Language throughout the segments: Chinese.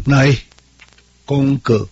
来，公告。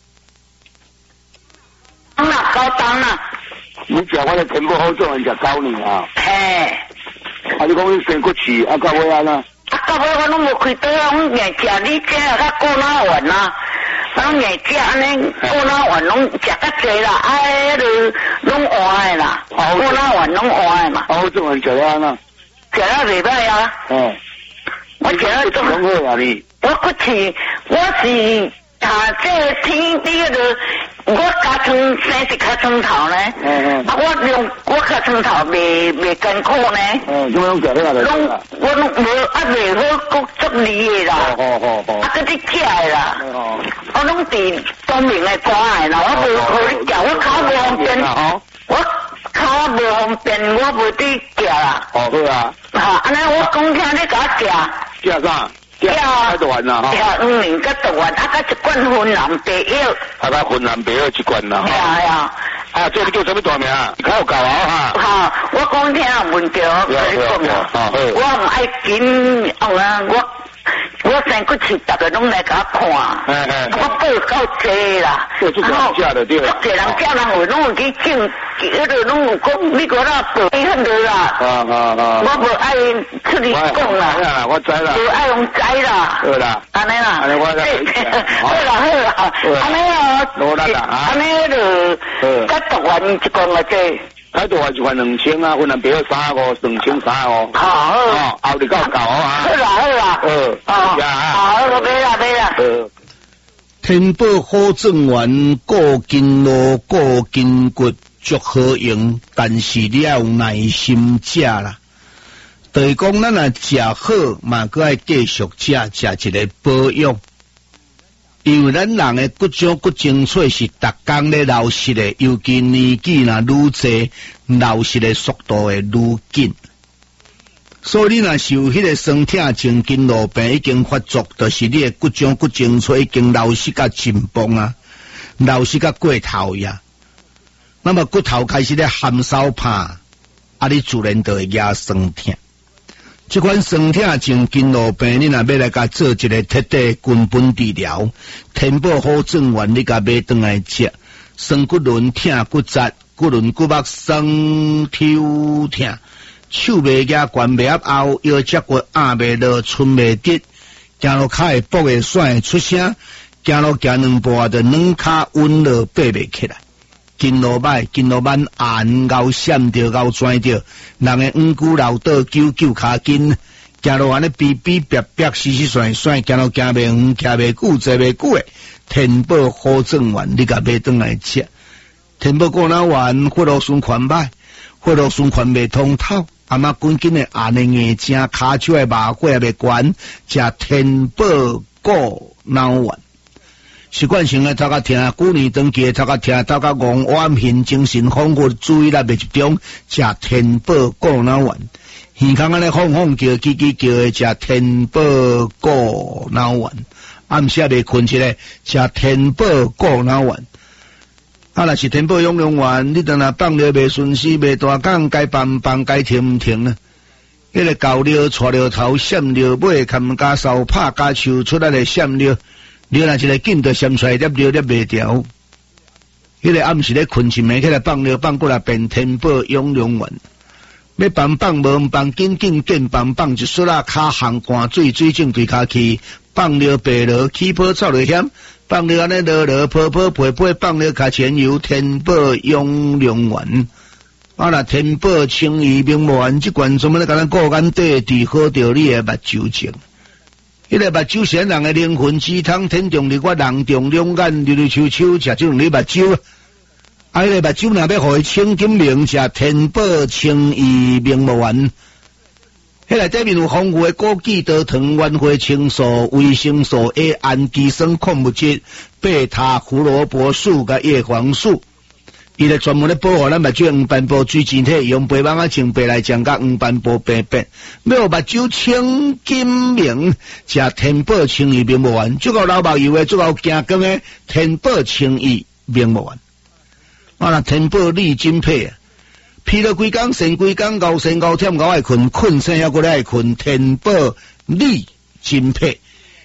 高当啦。 你食我的全部好做，人食9年啊。 嘿。 啊，你讲你生骨刺，啊，到尾安那？ 到尾我拢无开刀啊，我硬食你这个过脑丸啦，我拢硬食安尼过脑丸拢食较济啦，迄个拢换的啦，过脑丸拢换的嘛。 好做人食了安那？ 食了袂歹啊。我食了做。 拢好啊你。 我骨刺，我是这天那个。我加床生一颗床头呢，我颗床头未艰苦呢。 怎么拢食起来了？ 我拢无未好，国足利的啦。搁你食的啦。我拢伫东明的关的啦，我无好你食，我脚无方便。我脚无方便，我无伫食啦。 好啊。 安尼我讲听你甲我食。 食啥？食大丸啦， 食5年甲大丸，甲一罐芬兰白药。 甲芬兰白药一罐啦。 啊， 这你叫什么大名？你较有教啊哈。我讲听问着，我跟你讲啊。我唔爱紧，我生骨刺，大家拢来甲我看。我报够济啦。 这最好食的对。 这人叫人会拢有去种，迄个拢有讲你个那报很多啦。我无爱出去讲啦。 我知啦。 无爱用知啦。 好啦。 安尼啦。 安尼我好啦。安尼哦。安尼就甲读完一罐个济。 开大丸一罐2000啊，芬兰白药3500，2300。好。后日够够啊。 好啦。好，买啦。 天宝好正丸固筋络固筋骨足好用，但是你要有耐心食啦。就是讲咱若食好，嘛搁爱继续食一个保养。因为咱人的骨质骨精粹是逐工咧流失的，尤其年纪若愈济，流失的速度会愈紧。所以你若是有迄个酸痛、颈筋络病已经发作，就是你的骨质骨精粹已经流失甲紧绷啊，流失甲过头呀。那么骨头开始咧含烧怕，你自然就会压酸痛。这款酸痛颈筋络病，你若要来甲做一个彻底根本治疗，天宝好正丸你甲买转来食，酸骨轮痛骨折，骨轮骨膜酸抽痛，手袂夹关袂合后，腰脊骨压袂落，寸袂直，行路脚会跛会甩会出声，行路行2步就软脚稳落爬袂起来。筋络歹，筋络慢硬，咬闪着，咬拽着，人的五骨老倒久骹筋，行路安尼逼逼逼逼，死甩，行路行袂远，徛袂久，坐袂久诶。天宝好正丸，你甲买转来食。天宝过脑丸，血络循环歹，血络循环袂通透，阿妈赶紧诶按诶硬正，骹手诶麻火袂悬，食天宝过脑丸。习惯性诶头壳疼，旧年长期诶头壳疼，头壳戆晚眩，精神恍惚，注意力袂集中，食天宝过脑丸。耳孔安尼晃晃叫，叽叽叫诶，食天宝过脑丸。暗时袂困起来，食天宝过脑丸。若是天宝养龙丸，你当若放尿袂顺时，袂大讲，该放该停毋停啊？迄个狗尿、带尿头、闪尿尾，含加扫拍加抽出来诶闪尿。你若一个紧就闪出来，尿袂掉。迄个暗时咧困醒起来放尿放过来变天宝养龙丸。要放无放紧放一撮啦，骹行汗水种对骹去，放尿白落起泡臭落险，放尿安尼落泡配放尿卡前油天宝养龙丸。若天宝清怡明目丸即罐专门咧甲咱顾眼底治好着你诶目睭症。迄个目睭是人诶灵魂之汤，天中日我人中两眼溜溜秋秋，食这种你目睭。迄个目睭若要互伊清金明，食天宝清怡明目丸。迄内底面有丰富诶枸杞多糖、原花青素、维生素 A、氨基酸矿物质、贝塔胡萝卜素甲叶黄素。伊咧专门咧保护咱目睭黄斑部水晶体，用白网啊净白来将甲黄斑部病变。要目睭清金明，食天宝清怡明目丸，足够老目油诶，足够健康诶天宝清怡明目丸。若天宝利金配啊，疲劳规工、神规工、熬神熬忝熬爱困，困醒还过来爱困，天宝利金配。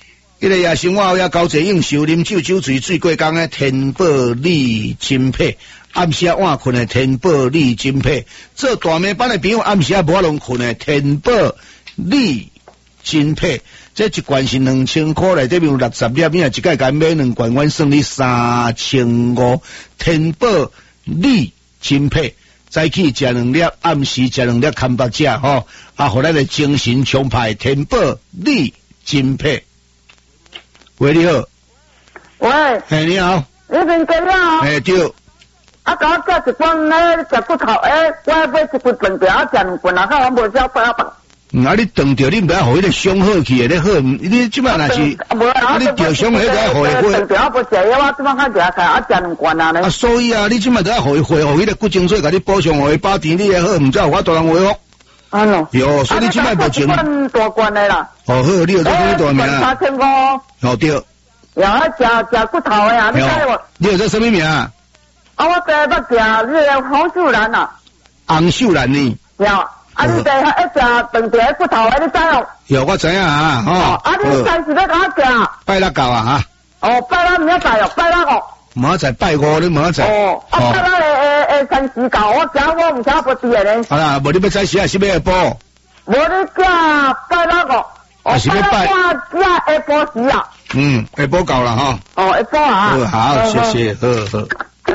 迄个夜生活后也交济应酬，啉酒酒醉醉过工诶，天宝李金佩。暗时晚困诶，天宝李金佩。做大妹班诶朋友，暗时无法通困诶，天宝李金佩。这一罐是2000块内底面有60粒，你若一届甲买2罐，阮算你3500。天宝李金佩。早起食2粒，暗时食2粒看白食吼，互咱诶精神充沛。天宝李金佩。喂，你好。 喂。 嘿，你好。 你边个了？ 嘿，对。 啊，甲我食一罐咧，食骨头我买一罐饭条，食2罐啊，我无少饭饭。 啊，你断掉，你唔要互迄个伤好去咧，好，你即摆若是，你掉伤迄个要互伊回。 饭条无食，我即摆较食开，食2罐啊咧。 啊，所以啊，你即摆都要互伊回，互迄个骨精髓，甲你补上，互伊饱甜，你也好，唔则我大人回哦。 安咯。 哟，所以你即摆无情。 大罐的啦。 哦，好，你有做啥物大名啊 ？3500。 哦，对。 然后食骨头的啊，你睇我。 你有做啥物名啊？ 啊，我第一捌食你个黄秀兰啊。 红秀兰呢？ 有。啊，你第一食饭条骨头的，你知哦？ 有，我知影啊，吼。 啊，你暂时要甲我食。 拜六到啊， 哈。哦，拜六唔要拜哦，拜六哦。 明仔载拜5，你明仔载。 哦。啊，拜六诶暂时到，我惊我唔想要第二咧。 好啦，无你要再时啊，是要报。 无你食拜六哦。 啊，是要拜。 我下晡时啊。 下晡到啦，吼。 哦，下晡啊。 好，谢谢，好。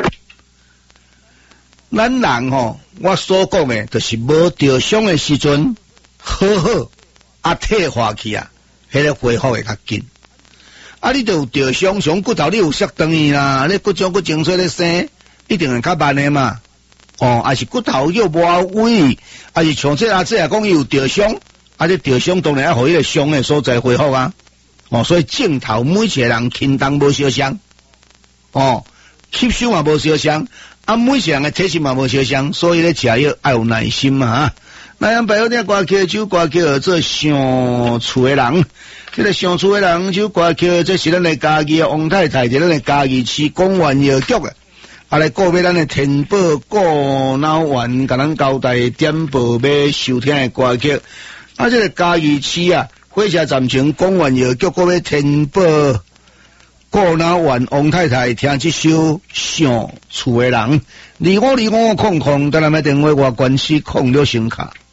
咱人吼，我所讲的，就是无着伤的时阵，好啊退化去啊，迄个恢复会较紧。啊，你着有着伤，上骨头你有摔断去啦，你骨种骨精髓咧生，一定会较慢的嘛。哦，还是骨头又无位，还是像这也讲伊有着伤，啊，这着伤当然要互迄个伤的所在恢复啊。哦，所以镜头每一个人轻重无相像，哦，吸收也无相像。啊，每一个人的体质嘛无相像，所以咧食药要有耐心嘛。那样白话听歌曲就歌曲做上厝的人，这个上厝的人就歌曲，这是咱的家己王太太，伫咱的家己市公园药局的，啊来告别咱的天宝顾脑丸，甲咱交代点播要收听的歌曲。啊，这个家己市啊，火车站前公园药局告别天宝顾脑丸王太太听这首上厝的人，252500，等下买电话我关系控了声卡。